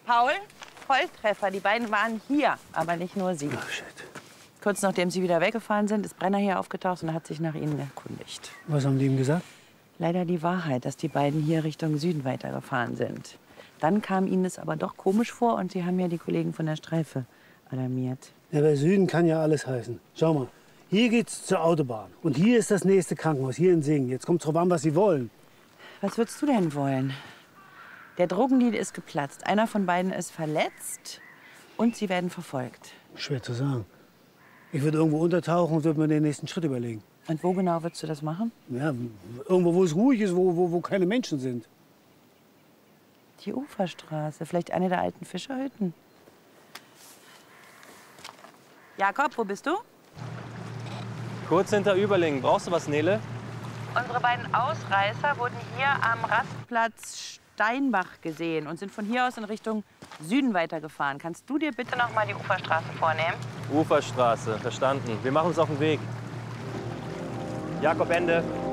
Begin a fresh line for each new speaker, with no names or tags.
Paul, Volltreffer. Die beiden waren hier, aber nicht nur sie.
Ach, shit.
Kurz nachdem sie wieder weggefahren sind, ist Brenner hier aufgetaucht und hat sich nach ihnen erkundigt.
Was haben die ihm gesagt?
Leider die Wahrheit, dass die beiden hier Richtung Süden weitergefahren sind. Dann kam ihnen es aber doch komisch vor und sie haben ja die Kollegen von der Streife alarmiert.
Ja, bei Süden kann ja alles heißen. Schau mal, hier geht's zur Autobahn. Und hier ist das nächste Krankenhaus, hier in Singen. Jetzt kommt drauf an, was Sie wollen.
Was würdest du denn wollen? Der Drogendeal ist geplatzt. Einer von beiden ist verletzt und sie werden verfolgt.
Schwer zu sagen. Ich würde irgendwo untertauchen und würde mir den nächsten Schritt überlegen.
Und wo genau würdest du das machen?
Ja, irgendwo, wo es ruhig ist, wo keine Menschen sind.
Die Uferstraße, vielleicht eine der alten Fischerhütten. Jakob, wo bist du?
Kurz hinter Überlingen. Brauchst du was, Nele?
Unsere beiden Ausreißer wurden hier am Rastplatz Steinbach gesehen und sind von hier aus in Richtung Süden weitergefahren. Kannst du dir bitte noch mal die Uferstraße vornehmen?
Uferstraße, verstanden. Wir machen uns auf den Weg. Jakob, Ende.